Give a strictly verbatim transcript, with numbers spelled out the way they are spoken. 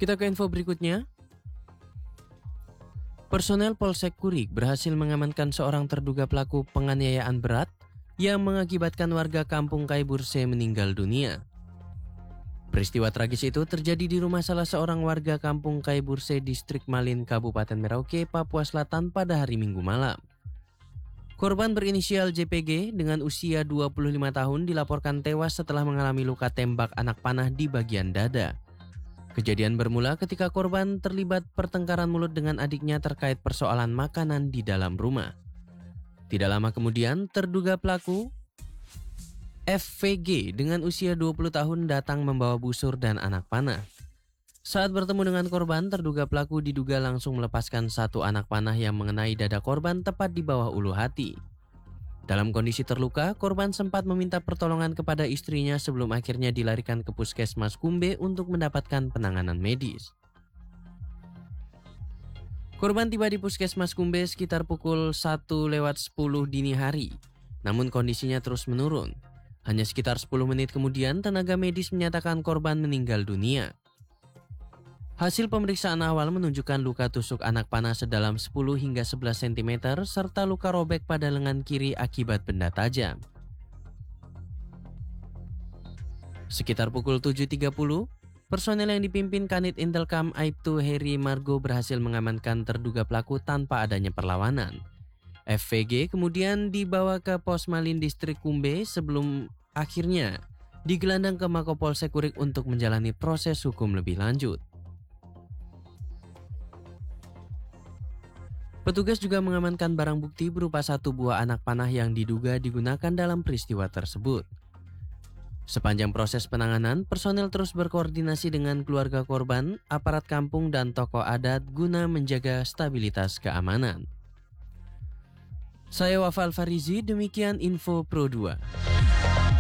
Kita ke info berikutnya. Personel Polsek Kurik berhasil mengamankan seorang terduga pelaku penganiayaan berat yang mengakibatkan warga kampung Kaiburse meninggal dunia. Peristiwa tragis itu terjadi di rumah salah seorang warga kampung Kaiburse, Distrik Malin, Kabupaten Merauke, Papua Selatan pada hari Minggu malam. Korban berinisial J P G dengan usia dua puluh lima tahun dilaporkan tewas setelah mengalami luka tembak anak panah di bagian dada. Kejadian bermula ketika korban terlibat pertengkaran mulut dengan adiknya terkait persoalan makanan di dalam rumah. Tidak lama kemudian, terduga pelaku F V G dengan usia dua puluh tahun datang membawa busur dan anak panah. Saat bertemu dengan korban, terduga pelaku diduga langsung melepaskan satu anak panah yang mengenai dada korban tepat di bawah ulu hati. Dalam kondisi terluka, korban sempat meminta pertolongan kepada istrinya sebelum akhirnya dilarikan ke Puskesmas Kumbe untuk mendapatkan penanganan medis. Korban tiba di Puskesmas Kumbe sekitar pukul satu lewat sepuluh dini hari, namun kondisinya terus menurun. Hanya sekitar sepuluh menit kemudian, tenaga medis menyatakan korban meninggal dunia. Hasil pemeriksaan awal menunjukkan luka tusuk anak panah sedalam sepuluh hingga sebelas sentimeter serta luka robek pada lengan kiri akibat benda tajam. Sekitar pukul tujuh tiga puluh, personel yang dipimpin Kanit Intelkam Aibtu Heri Margo berhasil mengamankan terduga pelaku tanpa adanya perlawanan. F V G kemudian dibawa ke Pos Malin Distrik Kumbe sebelum akhirnya digelandang ke Makopolsek Kurik untuk menjalani proses hukum lebih lanjut. Petugas juga mengamankan barang bukti berupa satu buah anak panah yang diduga digunakan dalam peristiwa tersebut. Sepanjang proses penanganan, personel terus berkoordinasi dengan keluarga korban, aparat kampung, dan tokoh adat guna menjaga stabilitas keamanan. Saya Wafa Alfarizi, demikian info Pro dua.